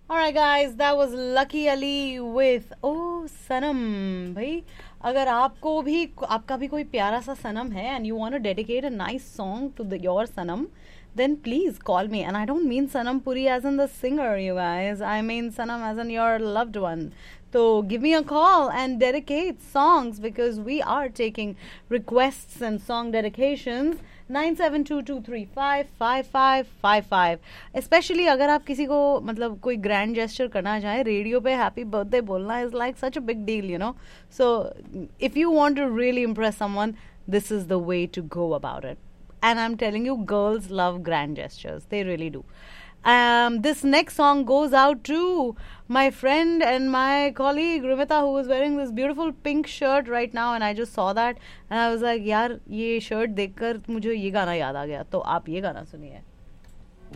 Alright guys, that was Lucky Ali with Oh Sanam. भाई अगर आपको भी आपका भी कोई प्यारा सा सनम है and you want to dedicate a nice song to your sanam, then please call me. And I don't mean Sanam Puri as in the singer, you guys. I mean Sanam as in your loved one. So give me a call and dedicate songs because we are taking requests and song dedications. 9722355555. Specially अगर आप किसी को मतलब कोई grand gesture करना चाहें, radio पे happy birthday बोलना is like such a big deal, you know. So if you want to really impress someone, this is the way to go about it. And I'm telling you, girls love grand gestures. They really do. This next song goes out to my friend and my colleague Rimita, who is wearing this beautiful pink shirt right now, and I just saw that and I was like, यार ये shirt देखकर मुझे ये गाना याद आ गया, तो आप ये गाना सुनिए.